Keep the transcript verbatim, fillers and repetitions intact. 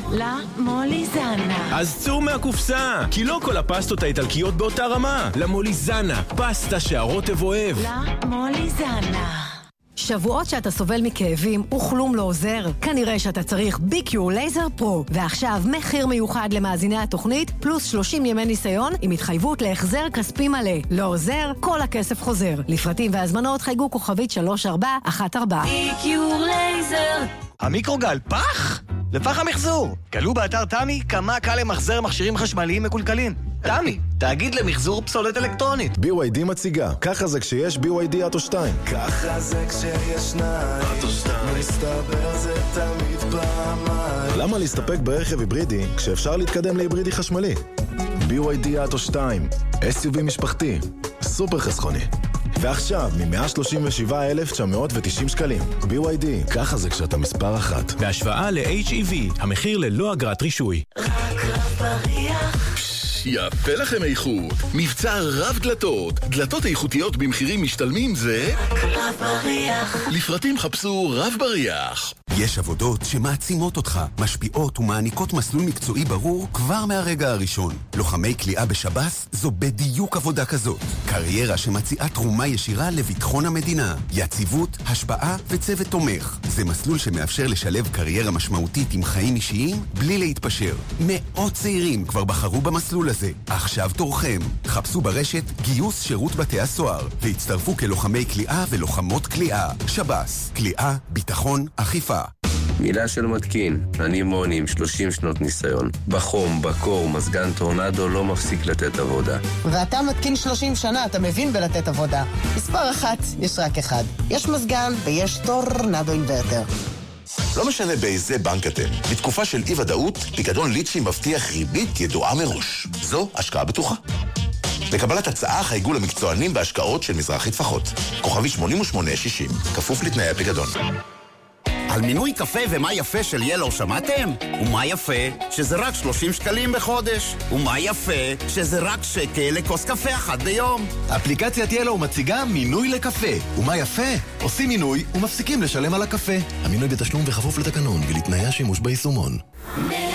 למוליזנה. אז צאו מהקופסה, כי לא כל הפסטות האיטלקיות באותה רמה. למוליזנה, פסטה שהרוטב אוהב. למוליזנה. שבועות שאתה סובל מכאבים וכלום לא עוזר? כנראה שאתה צריך ביקיור לייזר פרו. ועכשיו מחיר מיוחד למאזיני התוכנית, פלוס שלושים ימי ניסיון עם התחייבות להחזר כספי מלא. לא עוזר? כל הכסף חוזר. לפרטים והזמנות חייגו כוכבית שלוש ארבע אחת ארבע. ביקיור לייזר. המיקרוגל פח? לפח המחזור. גלו באתר תמי כמה קל למחזר מכשירים חשמליים מקולקלים. תמי, תאגיד למחזור פסולת אלקטרונית. בי וואי די מציגה, ככה זה כשיש בי וואי די אוטו שתיים. ככה זה כשיש שניים, אוטו שתיים. מסתבר זה תמיד פעמיים. למה להסתפק ברכב היברידי כשאפשר להתקדם להיברידי חשמלי? בי וואי די אוטו שתיים, אס יו וי משפחתי, סופר חסכוני. ועכשיו, מ-מאה שלושים ושבעה אלף תשע מאות ותשעים שקלים. בי וואי די, ככה זה כשאתה מספר אחת. בהשוואה ל-אייץ' אי וי, המחיר ללא אגרת רישוי. רק רב בריח. יפה לכם איכות. מבצע רב דלתות. דלתות איכותיות במחירים משתלמים זה... רק רב בריח. לפרטים חפשו רב בריח. יש עבודות שמעצימות אותך, משפיעות ומעניקות מסלול מקצועי ברור כבר מהרגע הראשון. לוחמי כליאה בשב"ס זו בדיוק עבודה כזאת. קריירה שמציעה תרומה ישירה לביטחון המדינה. יציבות, השפעה וצוות תומך. זה מסלול שמאפשר לשלב קריירה משמעותית עם חיים אישיים בלי להתפשר. מאות צעירים כבר בחרו במסלול הזה. עכשיו תורכם. חפשו ברשת גיוס שירות בתי הסוהר והצטרפו כלוחמי כליאה ולוחמות כליאה. שב"ס, כליאה, ביטחון, אכיפה. מילה של מתקין, אני מוני עם שלושים שנות ניסיון. בחום, בקור, מזגן טורנדו לא מפסיק לתת עבודה. ואתה מתקין שלושים שנה, אתה מבין בלתת עבודה. מספר אחת, יש רק אחד. יש מזגן ויש טורנדו אינברטר. לא משנה באיזה בנק אתם. בתקופה של אי-ודאות, פיקדון ליצ'י מבטיח ריבית ידועה מראש. זו השקעה בטוחה. לקבלת הצעה חייגו למקצוענים בהשקעות של מזרחי טפחות. כוכבי שמונים ושמונה שישים, כפוף לתנאי הפיקדון. על מינוי קפה ומה יפה של ילו שמעתם? ומה יפה? שזה רק שלושים שקלים בחודש. ומה יפה? שזה רק שקל לכוס קפה אחת ביום. אפליקציית ילו מציגה מינוי לקפה. ומה יפה? עושים מינוי ומפסיקים לשלם על הקפה. המינוי בתשלום וכפוף לתקנון ולתנאי השימוש ביישומון.